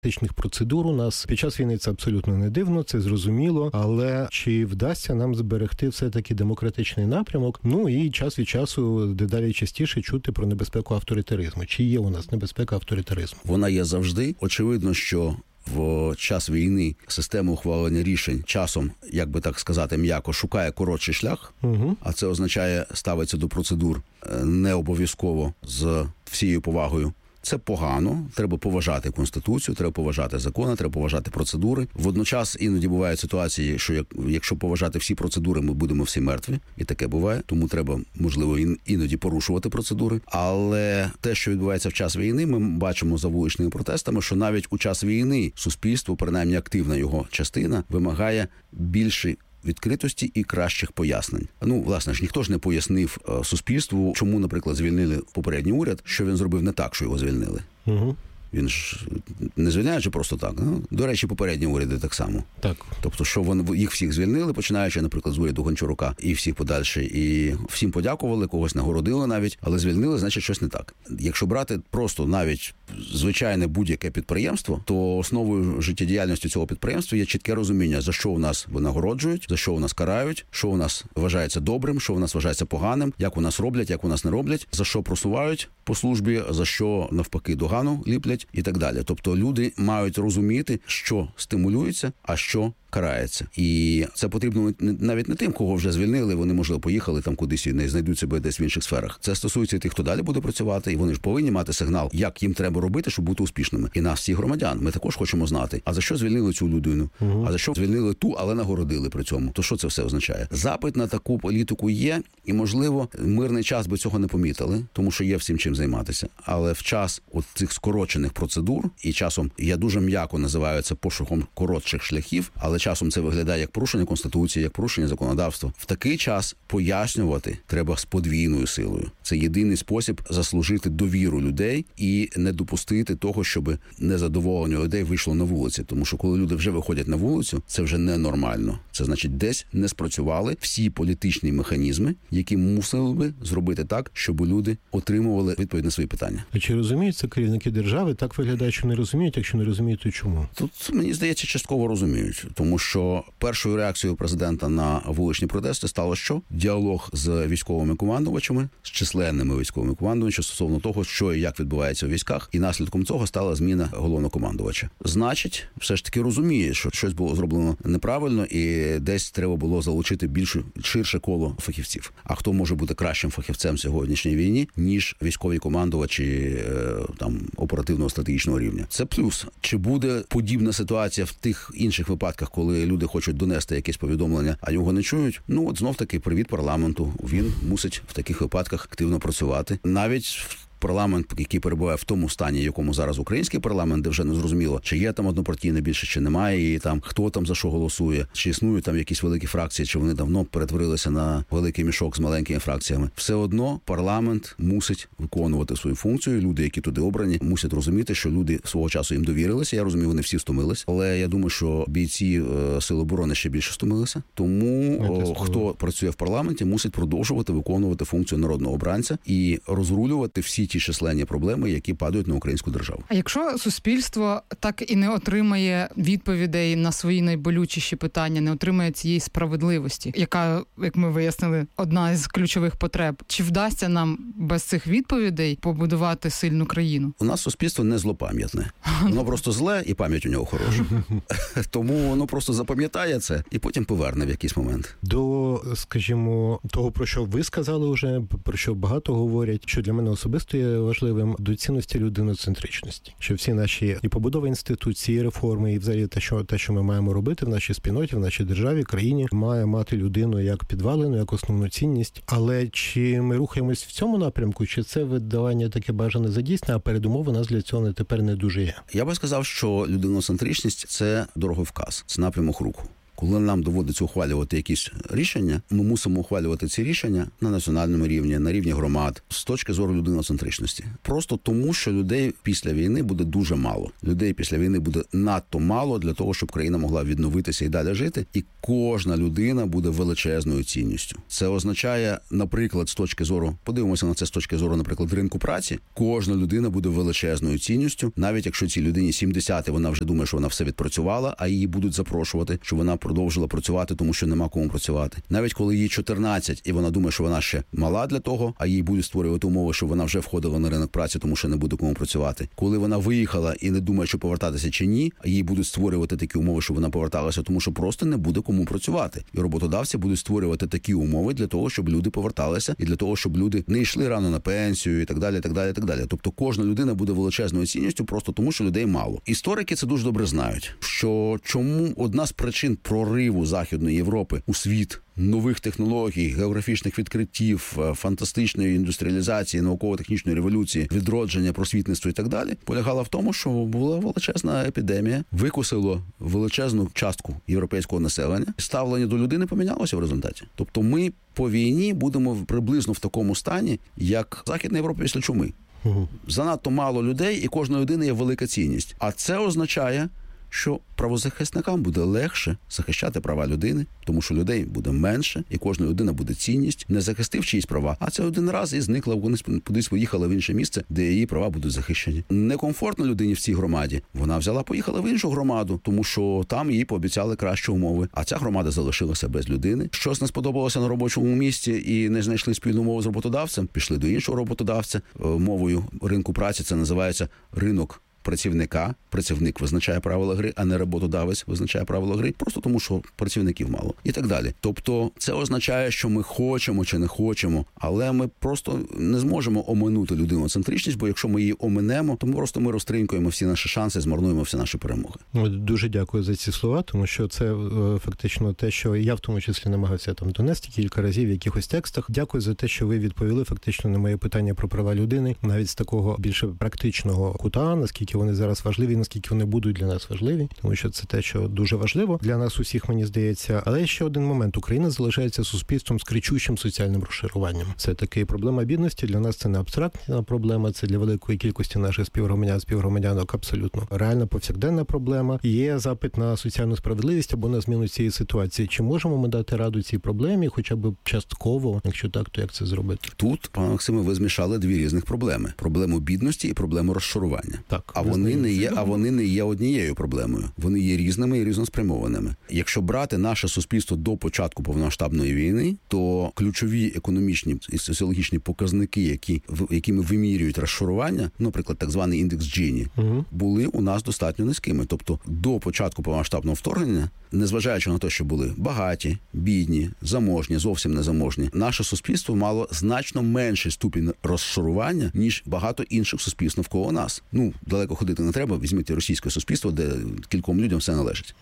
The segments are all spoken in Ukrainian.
демократичних процедур у нас під час війни це абсолютно не дивно, це зрозуміло, але чи вдасться нам зберегти все-таки демократичний напрямок, ну і час від часу дедалі частіше чути про небезпеку авторитаризму. Чи є у нас небезпека авторитаризму? Вона є завжди. Очевидно, що в час війни система ухвалення рішень часом, як би так сказати, м'яко, шукає коротший шлях, а це означає ставиться до процедур не обов'язково з всією повагою. Це погано, треба поважати Конституцію, треба поважати закони, треба поважати процедури. Водночас іноді бувають ситуації, що якщо поважати всі процедури, ми будемо всі мертві, і таке буває, тому треба, можливо, іноді порушувати процедури. Але те, що відбувається в час війни, ми бачимо за вуличними протестами, що навіть у час війни суспільство, принаймні активна його частина, вимагає більше відкритості і кращих пояснень. Ну, власне ж, ніхто ж не пояснив суспільству, чому, наприклад, звільнили попередній уряд, що він зробив не так, що його звільнили. Він ж не звільняючи просто так. Ну, до речі, попередні уряди так само. Так. Тобто, що їх всіх звільнили, починаючи, наприклад, з уряду Гончарука і всіх подальше. І всім подякували, когось нагородили навіть, але звільнили, значить, щось не так. Якщо брати просто навіть звичайне будь-яке підприємство, то основою життєдіяльності цього підприємства є чітке розуміння, за що у нас винагороджують, за що у нас карають, що у нас вважається добрим, що у нас вважається поганим, як у нас роблять, як у нас не роблять, за що просувають по службі, за що навпаки догану ліплять і так далі. Тобто люди мають розуміти, що стимулюється, а що карається. І це потрібно навіть не тим, кого вже звільнили, вони, можливо, поїхали там кудись і не знайдуть себе десь в інших сферах. Це стосується і тих, хто далі буде працювати, і вони ж повинні мати сигнал, як їм треба робити, щоб бути успішними. І нас, всіх громадян, ми також хочемо знати, а за що звільнили цю людину, а за що звільнили ту, але нагородили при цьому. То що це все означає? Запит на таку політику є, і, можливо, мирний час би цього не помітили, тому що є всім чим займатися. Але в час от цих скорочених процедур, і часом, я дуже м'яко називаю це пошуком коротших шляхів, але часом це виглядає як порушення Конституції, як порушення законодавства. В такий час пояснювати треба з подвійною силою. Це єдиний спосіб заслужити довіру людей і не допустити того, щоб незадоволення людей вийшло на вулиці. Тому що коли люди вже виходять на вулицю, це вже ненормально. Це значить, десь не спрацювали всі політичні механізми, які мусили би зробити так, щоб люди отримували відповідь на свої питання. А чи розуміють це керівники держави? Так виглядає, що не розуміють. Якщо не розуміють, то чому? Тут, мені здається, частково розуміють. Тому що першою реакцією президента на вуличні протести стало що? Діалог з військовими командувачами, з численними військовими командувачами стосовно того, що і як відбувається у військах. І наслідком цього стала зміна головнокомандувача. Значить, все ж таки розуміє, що щось було зроблено неправильно і десь треба було залучити ширше коло фахівців. А хто може бути кращим фахівцем в сьогоднішній війні, ніж військові командувачі там оперативного стратегічного рівня? Це плюс. Чи буде подібна ситуація в тих інших випадках, коли люди хочуть донести якесь повідомлення, а його не чують? Ну, от знов-таки привіт парламенту. Він мусить в таких випадках активно працювати. Навіть парламент, який перебуває в тому стані, якому зараз український парламент, де вже не зрозуміло, чи є там однопартійне більше, чи немає, і там хто там за що голосує, чи існують там якісь великі фракції, чи вони давно перетворилися на великий мішок з маленькими фракціями. Все одно парламент мусить виконувати свою функцію. Люди, які туди обрані, мусять розуміти, що люди свого часу їм довірилися. Я розумію, вони всі стомились, але я думаю, що бійці Сил оборони ще більше стомилися. Тому хто працює в парламенті, мусить продовжувати виконувати функцію народного обранця і розрулювати всі ті численні проблеми, які падають на українську державу. А якщо суспільство так і не отримає відповідей на свої найболючіші питання, не отримає цієї справедливості, яка, як ми вияснили, одна із ключових потреб, чи вдасться нам без цих відповідей побудувати сильну країну? У нас суспільство не злопам'ятне. Воно просто зле, і пам'ять у нього хороша. Тому воно просто запам'ятає це і потім поверне в якийсь момент. До, скажімо, того, про що ви сказали вже, про що багато говорять, що для мене особисто є важливим, до цінності людиноцентричності. Що всі наші і побудова інституції, і реформи, і взагалі те, що ми маємо робити в нашій спільноті, в нашій державі, країні, має мати людину як підвалину, як основну цінність. Але чи ми рухаємось в цьому напрямку, чи це видавання таке бажане за дійсне, а передумови нас для цього тепер не дуже є? Я би сказав, що людиноцентричність – це дороговказ, це напрямок руху. коли нам доводиться ухвалювати якісь рішення, ми мусимо ухвалювати ці рішення на національному рівні, на рівні громад, з точки зору людиноцентричності. Просто тому, що людей після війни буде дуже мало. Людей після війни буде надто мало для того, щоб країна могла відновитися і далі жити. І кожна людина буде величезною цінністю. Це означає, наприклад, з точки зору, подивимося на це з точки зору, наприклад, ринку праці, кожна людина буде величезною цінністю, навіть якщо цій людині 70, вона вже думає, що вона все відпрацювала, а її будуть запрошувати, щоб вона продовжила працювати, тому що нема кому працювати. Навіть коли їй 14, і вона думає, що вона ще мала для того, а їй будуть створювати умови, щоб вона вже входила на ринок праці, тому що не буде кому працювати. Коли вона виїхала і не думає, чи повертатися чи ні, а їй будуть створювати такі умови, щоб вона поверталася, тому що просто не буде кому працювати. І роботодавці будуть створювати такі умови для того, щоб люди поверталися, і для того, щоб люди не йшли рано на пенсію і так далі, так далі, так далі. Тобто кожна людина буде величезною цінністю просто тому, що людей мало. Історики це дуже добре знають, що чому одна з причин прориву Західної Європи у світ нових технологій, географічних відкриттів, фантастичної індустріалізації, науково-технічної революції, відродження, просвітництва і так далі, полягала в тому, що була величезна епідемія, викосило величезну частку європейського населення, ставлення до людини помінялося в результаті. Тобто ми по війні будемо приблизно в такому стані, як Західна Європа після чуми. Занадто мало людей, і кожна людина є велика цінність. А це означає, що правозахисникам буде легше захищати права людини, тому що людей буде менше, і кожна людина буде цінність, не захистив чиїсь права, а це один раз і зникла, кудись поїхала в інше місце, де її права будуть захищені. Некомфортно людині в цій громаді. Вона взяла, поїхала в іншу громаду, тому що там їй пообіцяли кращі умови, а ця громада залишилася без людини. Щось не сподобалося на робочому місці і не знайшли спільну мову з роботодавцем, пішли до іншого роботодавця. Мовою ринку праці це називається ринок працівника. Працівник визначає правила гри, а не роботодавець визначає правила гри, просто тому, що працівників мало. І так далі. Тобто це означає, що ми хочемо чи не хочемо, але ми просто не зможемо оминути людиноцентричність, бо якщо ми її оминемо, то ми розтринькуємо всі наші шанси, змарнуємо всі наші перемоги. Дуже дякую за ці слова, тому що це фактично те, що я в тому числі намагався там донести кілька разів в якихось текстах. Дякую за те, що ви відповіли фактично на моє питання про права людини, навіть з такого більше практичного кута, наскільки вони зараз важливі, наскільки вони будуть для нас важливі, тому що це те, що дуже важливо для нас усіх, мені здається. Але ще один момент. Україна залишається суспільством з кричущим соціальним розшаруванням. Це таки проблема бідності. Для нас це не абстрактна проблема, це для великої кількості наших співгромадянок абсолютно реальна повсякденна проблема. Є запит на соціальну справедливість або на зміну цієї ситуації. Чи можемо ми дати раду цій проблемі, хоча б частково? Якщо так, то як це зробити? Тут, пане Максиме, ви змішали дві різних проблеми: проблему бідності і проблему розшарування. Так. А вони не є однією проблемою. Вони є різними і різноспрямованими. Якщо брати наше суспільство до початку повномасштабної війни, то ключові економічні і соціологічні показники, якими вимірюють розшарування, наприклад, так званий індекс Джіні, були у нас достатньо низькими. Тобто до початку повномасштабного вторгнення, незважаючи на те, що були багаті, бідні, заможні, зовсім незаможні, наше суспільство мало значно менший ступінь розшарування, ніж багато інших суспільств навколо нас. Далеко ходити не треба, візьміть російське суспільство, де кільком людям все належить.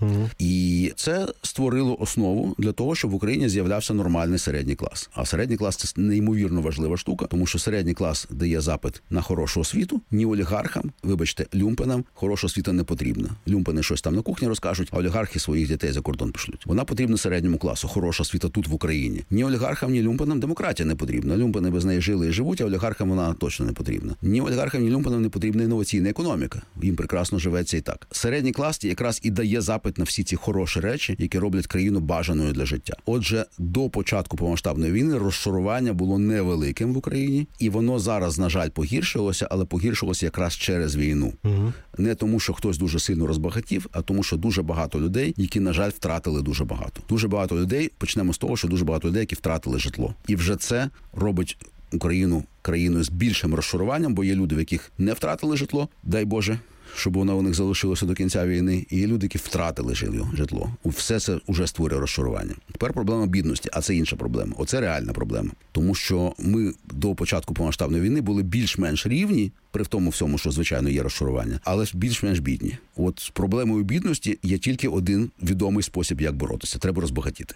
І це створило основу для того, щоб в Україні з'являвся нормальний середній клас. А середній клас – це неймовірно важлива штука, тому що середній клас дає запит на хорошу освіту, ні олігархам, вибачте, люмпенам хороша освіта не потрібна. Люмпени щось там на кухні розкажуть, а олігархи своїх дітей за кордон пошлють. Вона потрібна середньому класу, хороша освіта тут в Україні. Ні олігархам, ні люмпенам демократія не потрібна. Люмпени без неї жили і живуть, а олігархам вона точно не потрібна. Ні олігархам, ні люмпенам не потрібна інноваційна економіка. Їм прекрасно живеться і так. Середній клас якраз і дає запит на всі ці хороші речі, які роблять країну бажаною для життя. Отже, до початку повномасштабної війни розшарування було невеликим в Україні, і воно зараз, на жаль, погіршилося, але погіршилося якраз через війну. Не тому, що хтось дуже сильно розбагатів, а тому, що дуже багато людей, які, на жаль, втратили дуже багато. Дуже багато людей, почнемо з того, що дуже багато людей, які втратили житло. І вже це робить Україну країною з більшим розшаруванням, бо є люди, в яких не втратили житло, дай Боже, щоб воно у них залишилося до кінця війни, і є люди, які втратили житло. Все це вже створює розшарування. Тепер проблема бідності, а це інша проблема. Оце реальна проблема. Тому що ми до початку повномасштабної війни були більш-менш рівні, при тому всьому, що, звичайно, є розшарування, але більш-менш бідні. От з проблемою бідності є тільки один відомий спосіб, як боротися. Треба розбагатіти.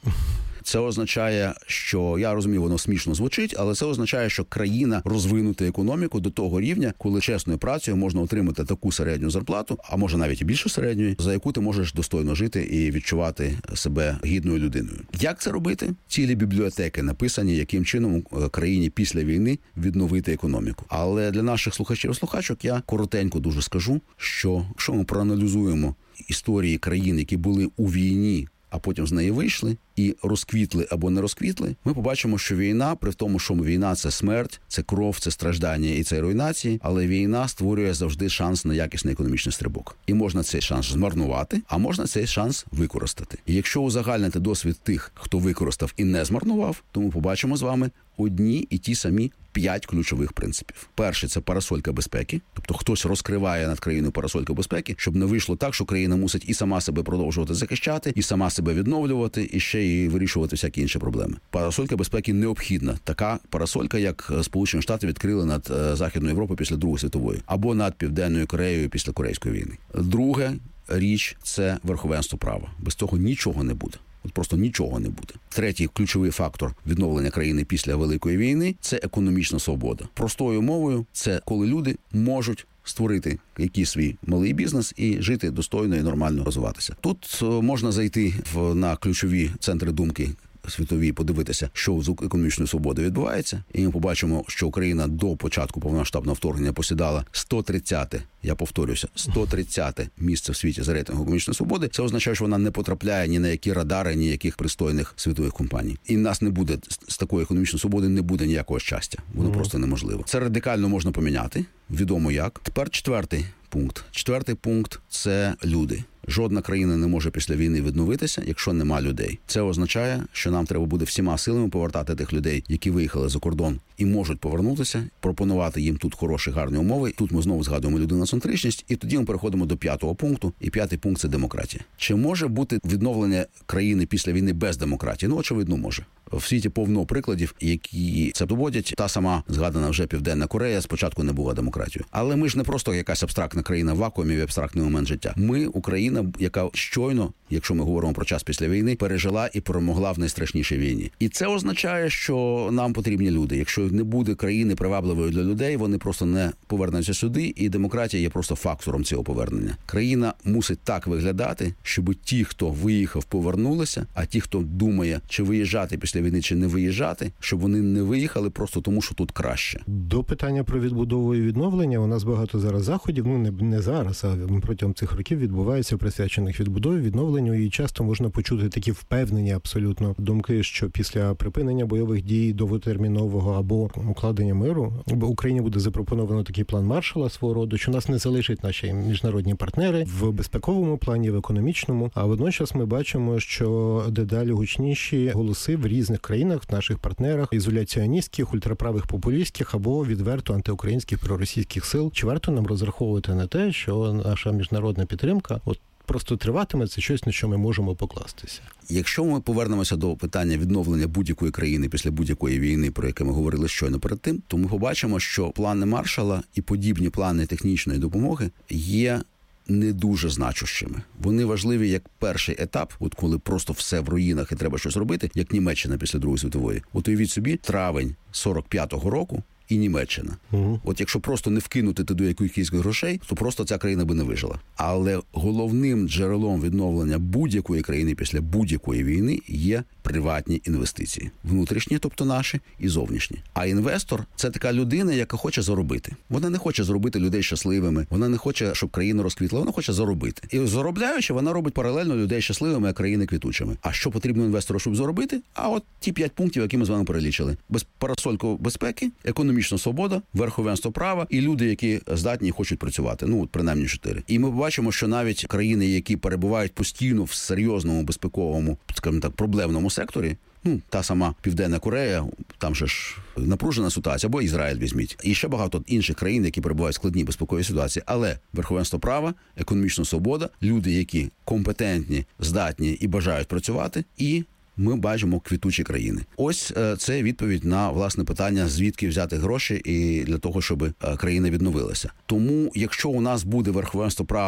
Це означає, що, я розумію, воно смішно звучить, але це означає, що країна розвинути економіку до того рівня, коли чесною працею можна отримати таку середню зарплату, а може навіть і більше середньої, за яку ти можеш достойно жити і відчувати себе гідною людиною. Як це робити? Цілі бібліотеки написані, яким чином країні після війни відновити економіку. Але для наших слухачів і слухачок я коротенько дуже скажу, що якщо ми проаналізуємо історії країн, які були у війні, а потім з неї вийшли і розквітли або не розквітли, ми побачимо, що війна, при тому, що війна – це смерть, це кров, це страждання і це руйнації, але війна створює завжди шанс на якісний економічний стрибок. І можна цей шанс змарнувати, а можна цей шанс використати. І якщо узагальнити досвід тих, хто використав і не змарнував, то ми побачимо з вами одні і ті самі 5 ключових принципів. Перший – це парасолька безпеки. Тобто хтось розкриває над країною парасольку безпеки, щоб не вийшло так, що країна мусить і сама себе продовжувати захищати, і сама себе відновлювати, і ще й вирішувати всякі інші проблеми. Парасолька безпеки необхідна. Така парасолька, як Сполучені Штати відкрили над Західною Європою після Другої світової, або над Південною Кореєю після Корейської війни. Друге річ – це верховенство права. Без цього нічого не буде. Просто нічого не буде. Третій ключовий фактор відновлення країни після Великої війни – це економічна свобода. Простою мовою – це коли люди можуть створити якийсь свій малий бізнес і жити достойно і нормально розвиватися. Тут можна зайти на ключові центри думки світові, подивитися, що з економічною свободою відбувається, і ми побачимо, що Україна до початку повномасштабного вторгнення посідала 130-те, я повторюся, 130-те місце в світі за рейтингом економічної свободи. Це означає, що вона не потрапляє ні на які радари, ні яких пристойних світових компаній. І нас не буде, з такої економічної свободи не буде ніякого щастя. Воно просто неможливо. Це радикально можна поміняти, відомо як. Тепер четвертий пункт. Четвертий пункт – це люди. Жодна країна не може після війни відновитися, якщо нема людей. Це означає, що нам треба буде всіма силами повертати тих людей, які виїхали за кордон і можуть повернутися, пропонувати їм тут хороші, гарні умови. Тут ми знову згадуємо людиноцентричність, і тоді ми переходимо до 5-го пункту. І 5-й пункт – це демократія. Чи може бути відновлення країни після війни без демократії? Ну, очевидно, може. В світі повно прикладів, які це доводять. Та сама згадана вже Південна Корея спочатку не була демократією. Але ми ж не просто якась абстрактна країна в вакуумі, в абстрактний момент життя. Ми Україна, яка щойно, якщо ми говоримо про час після війни, пережила і перемогла в найстрашнішій війні. І це означає, що нам потрібні люди. Якщо не буде країни привабливою для людей, вони просто не повернуться сюди, і демократія є просто фактором цього повернення. Країна мусить так виглядати, щоб ті, хто виїхав, повернулися, а ті, хто думає, чи виїжджати після війни, чи не виїжджати, щоб вони не виїхали просто тому, що тут краще. До питання про відбудову і відновлення у нас багато зараз заходів, не зараз, а протягом цих років відбувається, присвячених відбудові, відновленню, і часто можна почути такі впевнені абсолютно думки, що після припинення бойових дій довготермінового або укладення миру в Україні буде запропоновано такий план Маршалла свого роду, що нас не залишать наші міжнародні партнери в безпековому плані, в економічному, а водночас ми бачимо, що дедалі гучніші голоси в різних країнах, в наших партнерах, ізоляціоністських, ультраправих популістських або відверто антиукраїнських проросійських сил. Чи варто нам розраховувати на те, що наша міжнародна підтримка просто триватиме, це щось, на що ми можемо покластися? Якщо ми повернемося до питання відновлення будь-якої країни після будь-якої війни, про яке ми говорили щойно перед тим, то ми побачимо, що плани Маршалла і подібні плани технічної допомоги є не дуже значущими. Вони важливі як перший етап, от коли просто все в руїнах і треба щось робити, як Німеччина після Другої світової. От уявіть собі, травень 45-го року і Німеччина. От якщо просто не вкинути туди якусь кількість грошей, то просто ця країна би не вижила. Але головним джерелом відновлення будь-якої країни після будь-якої війни є приватні інвестиції. Внутрішні, тобто наші, і зовнішні. А інвестор – це така людина, яка хоче заробити. Вона не хоче зробити людей щасливими, вона не хоче, щоб країна розквітла, вона хоче заробити. І заробляючи, вона робить паралельно людей щасливими, а країни квітучими. А що потрібно інвестору, щоб заробити? А от ті 5 пунктів, які ми з вами перелічили. Парасольку безпеки, економічна свобода, верховенство права і люди, які здатні і хочуть працювати. Ну, от принаймні 4. І ми бачимо, що навіть країни, які перебувають постійно в серйозному безпековому, скажімо так, проблемному секторі, та сама Південна Корея, там же ж напружена ситуація, або Ізраїль візьміть. І ще багато інших країн, які перебувають в складній безпековій ситуації. Але верховенство права, економічна свобода, люди, які компетентні, здатні і бажають працювати, і ми бачимо квітучі країни. Ось це відповідь на, власне, питання, звідки взяти гроші і для того, щоб країна відновилася. Тому, якщо у нас буде верховенство права,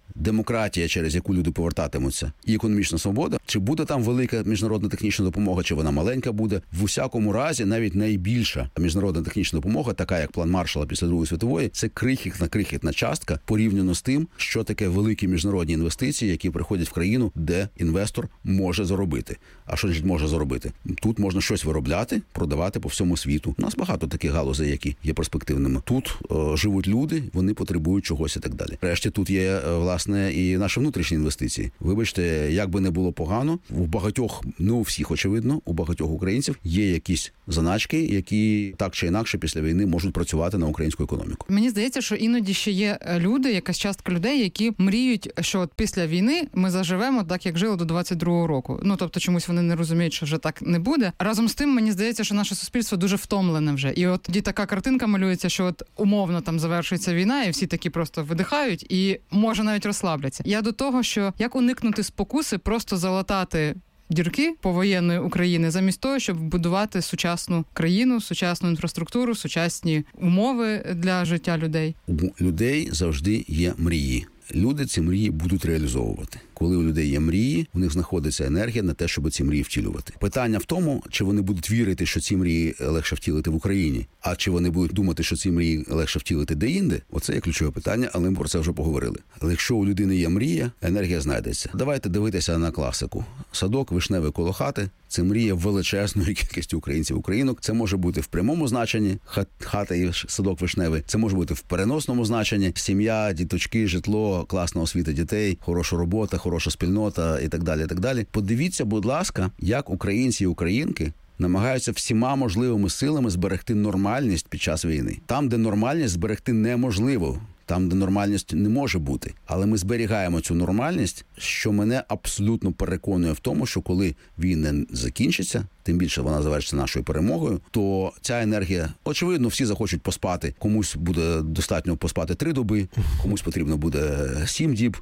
демократія, через яку люди повертатимуться, і економічна свобода, чи буде там велика міжнародна технічна допомога, чи вона маленька буде. В усякому разі, навіть найбільша міжнародна технічна допомога, така як план Маршалла після Другої світової, це крихітна частка порівняно з тим, що таке великі міжнародні інвестиції, які приходять в країну, де інвестор може заробити. А що значить може заробити? Тут можна щось виробляти, продавати по всьому світу. У нас багато таких галузей, які є перспективними. Тут живуть люди, вони потребують чогось і так далі. Решті тут є, власне, і наші внутрішні інвестиції. Вибачте, як би не було погано, у багатьох, не у всіх, очевидно, у багатьох українців є якісь заначки, які так чи інакше після війни можуть працювати на українську економіку. Мені здається, що іноді ще є люди, якась частка людей, які мріють, що от після війни ми заживемо так, як жили до 22-го року. Ну, тобто чомусь вони не розуміють, що вже так не буде. Разом з тим, мені здається, що наше суспільство дуже втомлене вже. І от тоді така картинка малюється, що от умовно там завершується війна, і всі такі просто видихають і, може, навіть розслабляться. Я до того, що як уникнути спокуси просто залатати дірки повоєнної України замість того, щоб будувати сучасну країну, сучасну інфраструктуру, сучасні умови для життя людей. У людей завжди є мрії. Люди ці мрії будуть реалізовувати. Коли у людей є мрії, у них знаходиться енергія на те, щоб ці мрії втілювати. Питання в тому, чи вони будуть вірити, що ці мрії легше втілити в Україні, а чи вони будуть думати, що ці мрії легше втілити де-інде. Оце є ключове питання, але ми про це вже поговорили. Але якщо у людини є мрія, енергія знайдеться. Давайте дивитися на класику. Садок вишневий коло хати – це мрія величезної кількості українців, українок. Це може бути в прямому значенні хата і садок вишневий. Це може бути в переносному значенні сім'я, діточки, житло, класна освіта дітей, хороша робота, хороша спільнота і так далі, і так далі. Подивіться, будь ласка, як українці і українки намагаються всіма можливими силами зберегти нормальність під час війни. Там, де нормальність зберегти неможливо, там, де нормальність не може бути. Але ми зберігаємо цю нормальність, що мене абсолютно переконує в тому, що коли війна закінчиться, тим більше вона завершиться нашою перемогою, то ця енергія, очевидно, всі захочуть поспати. Комусь буде достатньо поспати 3 доби, комусь потрібно буде 7 діб,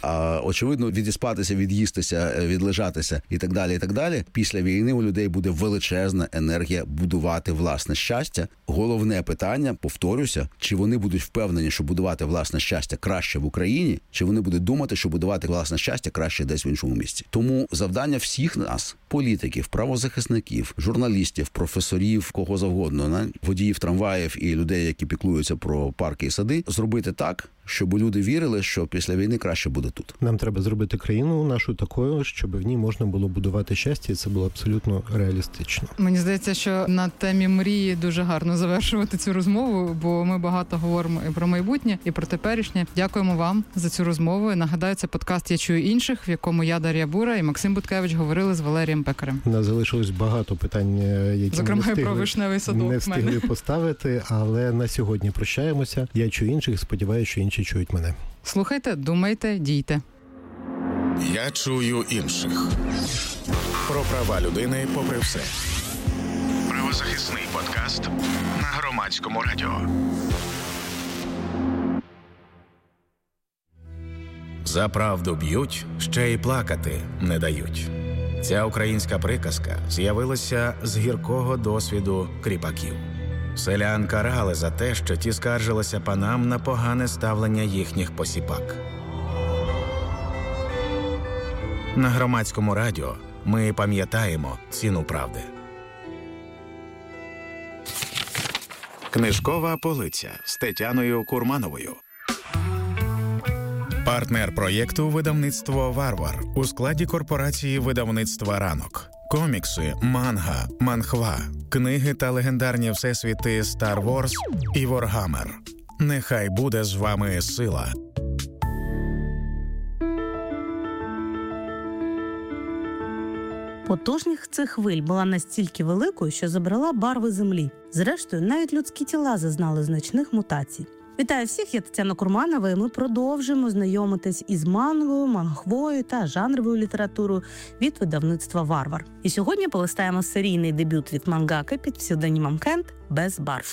а очевидно, відіспатися, від'їстися, відлежатися і так далі, і так далі. Після війни у людей буде величезна енергія будувати власне щастя. Головне питання, повторюся, чи вони будуть впевнені, що будувати власне щастя краще в Україні, чи вони будуть думати, що будувати власне щастя краще десь в іншому місці. Тому завдання всіх нас, політиків, правозахисників, журналістів, професорів, кого завгодно, водіїв трамваїв і людей, які піклуються про парки і сади, зробити так, щоб люди вірили, що після війни краще буде тут. Нам треба зробити країну нашу такою, щоб в ній можна було будувати щастя, і це було абсолютно реалістично. Мені здається, що на темі мрії дуже гарно завершувати цю розмову, бо ми багато говоримо і про майбутнє, і про теперішнє. Дякуємо вам за цю розмову. Нагадаю, це подкаст «Я чую інших», в якому я, Дар'я Бура, і Максим Буткевич говорили з Валерієм Пекарем. У нас залишилось багато питань, які зокрема, про вишневий садок не встигли поставити, але на сьогодні прощаємося. Я чую інших, сподіваюся, що інші чують мене. Слухайте, думайте, дійте. Я чую інших. Про права людини попри все. Правозахисний подкаст на Громадському радіо. За правду б'ють, ще й плакати не дають. Ця українська приказка з'явилася з гіркого досвіду кріпаків. Селян карали за те, що ті скаржилися панам на погане ставлення їхніх посіпак. На Громадському радіо ми пам'ятаємо ціну правди. Книжкова полиця з Тетяною Курмановою. Партнер проєкту «Видавництво Варвар» у складі корпорації видавництва «Ранок». Комікси, манга, манхва, книги та легендарні всесвіти Star Wars і Warhammer. Нехай буде з вами сила. Потужність цих хвиль була настільки великою, що забрала барви землі. Зрештою, навіть людські тіла зазнали значних мутацій. Вітаю всіх, я Тетяна Курманова, і ми продовжуємо знайомитись із мангою, манхвою та жанровою літературою від видавництва «Варвар». І сьогодні полистаємо серійний дебют від мангаки під псевдонімом Кент «Без барв».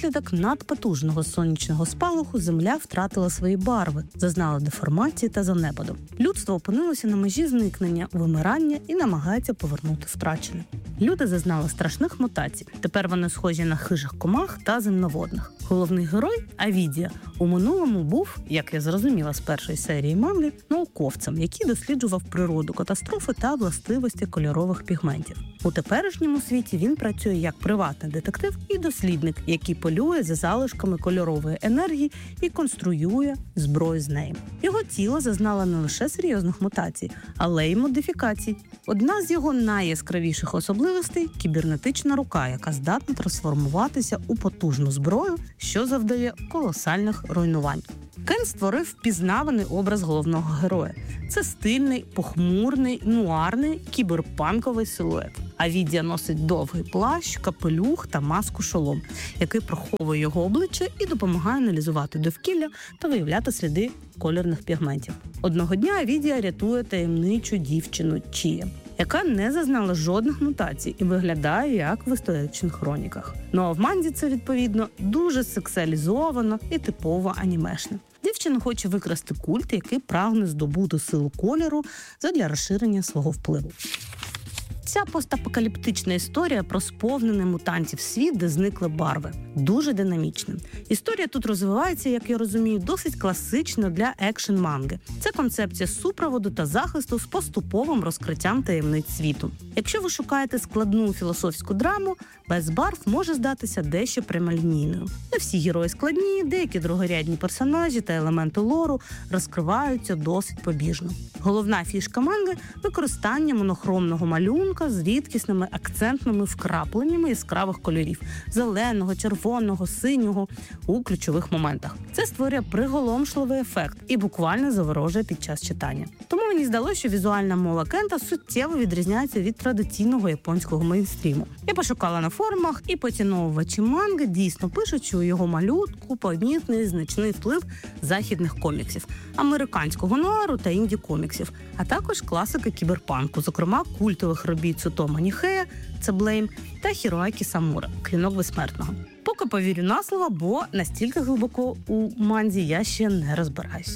Внаслідок надпотужного сонячного спалаху Земля втратила свої барви, зазнала деформації та занепаду. Людство опинилося на межі зникнення, вимирання і намагається повернути втрачене. Люди зазнали страшних мутацій. Тепер вони схожі на хижих комах та земноводних. Головний герой Авідія у минулому був, як я зрозуміла з першої серії манги, науковцем, який досліджував природу, катастрофи та властивості кольорових пігментів. У теперішньому світі він працює як приватний детектив і дослідник, який полює за залишками кольорової енергії і конструює зброю з нею. Його тіло зазнало не лише серйозних мутацій, але й модифікацій. Одна з його найяскравіших особливостей – кібернетична рука, яка здатна трансформуватися у потужну зброю, що завдає колосальних руйнувань. Кен створив впізнаваний образ головного героя. Це стильний, похмурний, нуарний, кіберпанковий силует. Авідія носить довгий плащ, капелюх та маску-шолом, який приховує його обличчя і допомагає аналізувати довкілля та виявляти сліди кольорних пігментів. Одного дня Авідія рятує таємничу дівчину Чія, яка не зазнала жодних мутацій і виглядає як в історичних хроніках. Ну а в манзі це, відповідно, дуже сексуалізовано і типово анімешне. Дівчина хоче викрасти культ, який прагне здобути силу кольору задля розширення свого впливу. Ця постапокаліптична історія про сповнений мутантів світ, де зникли барви. Дуже динамічна. Історія тут розвивається, як я розумію, досить класично для екшн-манги. Це концепція супроводу та захисту з поступовим розкриттям таємниць світу. Якщо ви шукаєте складну філософську драму, без барв може здатися дещо прямолінійною. Не всі герої складні, деякі другорядні персонажі та елементи лору розкриваються досить побіжно. Головна фішка манги – використання монохромного малюнка з рідкісними акцентними вкрапленнями яскравих кольорів – зеленого, червоного, синього у ключових моментах. Це створює приголомшливий ефект і буквально заворожує під час читання. Тому мені здалося, що візуальна мова Кента суттєво відрізняється від традиційного японського мейнстріму. Я пошукала на форумах, і поціновувачі манги дійсно пишуть, що у його малютку помітний значний вплив західних коміксів, американського нуару та інді-коміксів, а також класики кіберпанку, зокрема культових робіт Цутомо Ніхея, це Блейм, та Хіроакі Самура, Клинок безсмертного. Поки повірю на слово, бо настільки глибоко у манзі я ще не розбираюсь.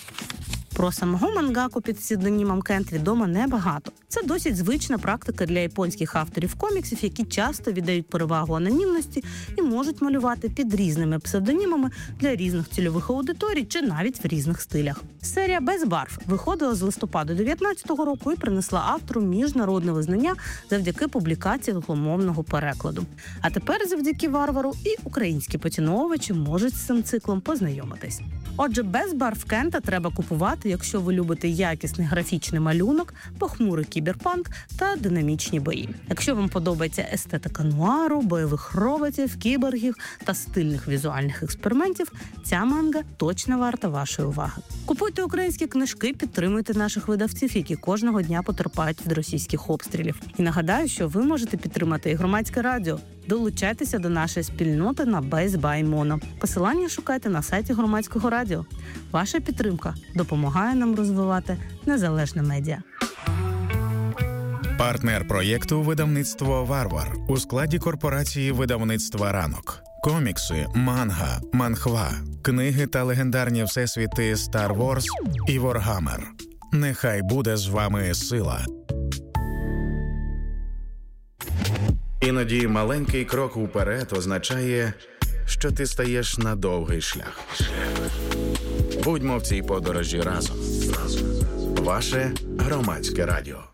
Про самого мангаку під псевдонімом Кент відомо небагато. Це досить звична практика для японських авторів коміксів, які часто віддають перевагу анонімності і можуть малювати під різними псевдонімами для різних цільових аудиторій чи навіть в різних стилях. Серія «Без барв» виходила з листопаду 2019 року і принесла автору міжнародне визнання завдяки публікації англомовного перекладу. А тепер завдяки варвару і українські поціновувачі можуть з цим циклом познайомитись. Отже, «Без барв» Кента треба купувати, якщо ви любите якісний графічний малюнок, похмурий кіберпанк та динамічні бої. Якщо вам подобається естетика нуару, бойових роботів, кіборгів та стильних візуальних експериментів, ця манга точно варта вашої уваги. Купуйте українські книжки, підтримуйте наших видавців, які кожного дня потерпають від російських обстрілів. І нагадаю, що ви можете підтримати і громадське радіо. Долучайтеся до нашої спільноти на Base by Mono. Посилання шукайте на сайті громадського радіо. Ваша підтримка допомагає нам розвивати незалежне медіа. Партнер проєкту «Видавництво Варвар» у складі корпорації видавництва «Ранок». Комікси, манга, манхва, книги та легендарні всесвіти Star Wars і Warhammer. Нехай буде з вами сила. Іноді маленький крок уперед означає, що ти стаєш на довгий шлях. Будьмо в цій подорожі разом. Ваше громадське радіо.